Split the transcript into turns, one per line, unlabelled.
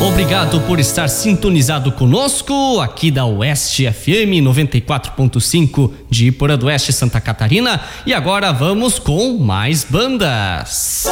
Obrigado por estar sintonizado conosco aqui da Oeste FM 94.5 de Iporã do Oeste, Santa Catarina. E agora vamos com mais bandas.